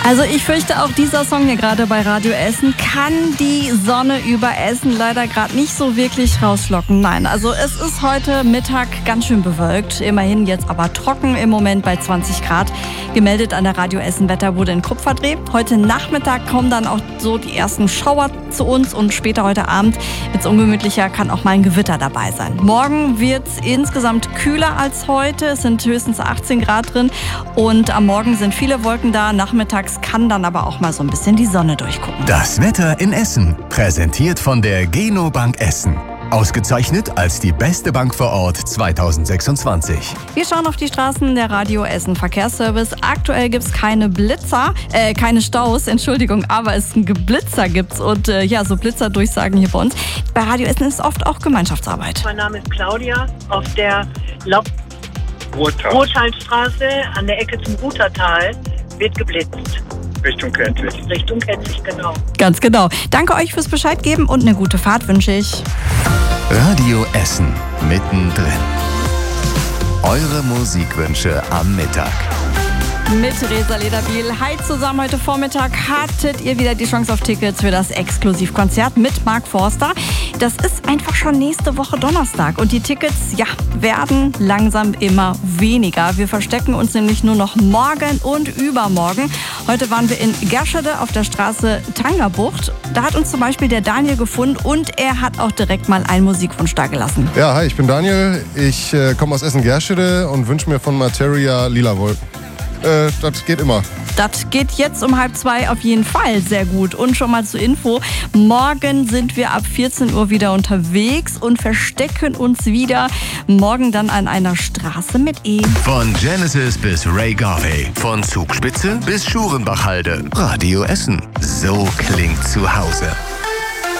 Also ich fürchte, auch dieser Song hier gerade bei Radio Essen kann die Sonne über Essen leider gerade nicht so wirklich rauslocken. Nein, also es ist heute Mittag ganz schön bewölkt. Immerhin jetzt aber trocken im Moment bei 20 Grad. Gemeldet an der Radio Essen Wetterbude in Kupferdreh. Heute Nachmittag kommen dann auch so die ersten Schauer zu uns und später heute Abend wird's ungemütlicher, kann auch mal ein Gewitter dabei sein. Morgen wird's insgesamt kühler als heute. Es sind höchstens 18 Grad drin und am Morgen sind viele Wolken da. Nachmittags kann dann aber auch mal so ein bisschen die Sonne durchgucken. Das Wetter in Essen, präsentiert von der Geno Bank Essen. Ausgezeichnet als die beste Bank vor Ort 2026. Wir schauen auf die Straßen der Radio Essen Verkehrsservice. Aktuell gibt's keine Staus, aber es Blitzer gibt's und so Blitzerdurchsagen hier bei uns. Bei Radio Essen ist oft auch Gemeinschaftsarbeit. Mein Name ist Claudia, auf der Rothalstraße an der Ecke zum Rutertal wird geblitzt. Richtung Kettwig. Richtung Kettwig, genau. Ganz genau. Danke euch fürs Bescheid geben und eine gute Fahrt wünsche ich. Radio Essen, mittendrin. Eure Musikwünsche am Mittag. Mit Resa Lederbiel. Hi zusammen, heute Vormittag hattet ihr wieder die Chance auf Tickets für das Exklusivkonzert mit Mark Forster. Das ist einfach schon nächste Woche Donnerstag und die Tickets, werden langsam immer weniger. Wir verstecken uns nämlich nur noch morgen und übermorgen. Heute waren wir in Gerschede auf der Straße Tangerbucht. Da hat uns zum Beispiel der Daniel gefunden und er hat auch direkt mal einen Musikwunsch dagelassen. Ja, hi, ich bin Daniel. Ich komme aus Essen-Gerschede und wünsche mir von Materia Lila Wolken. Das geht immer. Das geht jetzt um 1:30 auf jeden Fall sehr gut. Und schon mal zur Info, morgen sind wir ab 14 Uhr wieder unterwegs und verstecken uns wieder morgen dann an einer Straße mit E. Von Genesis bis Ray Garvey, von Zugspitze bis Schurenbachhalde. Radio Essen, so klingt zu Hause.